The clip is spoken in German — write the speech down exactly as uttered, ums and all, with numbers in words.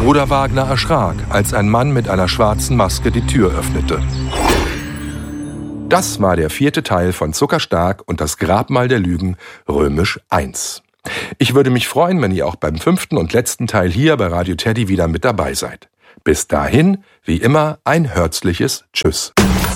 Bruder Wagner erschrak, als ein Mann mit einer schwarzen Maske die Tür öffnete. Das war der vierte Teil von Zuckerstark und das Grabmal der Lügen, römisch eins. Ich würde mich freuen, wenn ihr auch beim fünften und letzten Teil hier bei Radio Teddy wieder mit dabei seid. Bis dahin, wie immer, ein herzliches Tschüss.